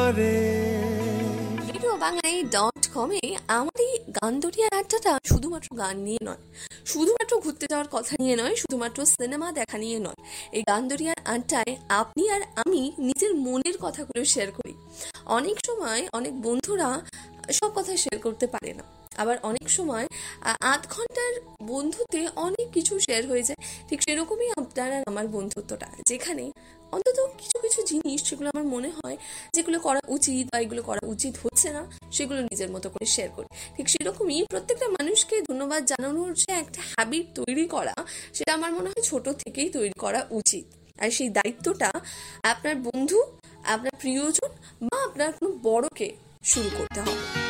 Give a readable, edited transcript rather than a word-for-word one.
করে। RadioBangai.com-এ আমার এই গানদরিয়ার আড্ডাটা শুধুমাত্র গান নিয়ে নয়, শুধুমাত্র ঘুরতে যাওয়ার কথা নিয়ে নয়, শুধুমাত্র সিনেমা দেখা নিয়ে নয়। এই গানদরিয়ার আড্ডায় আপনি আর আমি নিজের মনের কথাগুলো শেয়ার করি। অনেক সময় অনেক বন্ধুরা সব কথা শেয়ার করতে পারে না, আবার অনেক সময় আধ ঘন্টার বন্ধুতে অনেক কিছু শেয়ার হয়ে যায়। ঠিক সেরকমই আপনার আর আমার বন্ধুত্বটা, যেখানে অন্তত কিছু কিছু জিনিস যেগুলো আমার মনে হয় যেগুলো করা উচিত বা এগুলো করা উচিত হচ্ছে না, সেগুলো নিজের মতো করে শেয়ার করি। ঠিক সেরকমই প্রত্যেকটা মানুষকে ধন্যবাদ জানানোর যে একটা হ্যাবিট তৈরি করা, সেটা আমার মনে হয় ছোট থেকেই তৈরি করা উচিত। আর সেই দায়িত্বটা আপনার বন্ধু, আপনার প্রিয়জন বা আপনার কোনো বড়কে শুরু করতে হবে।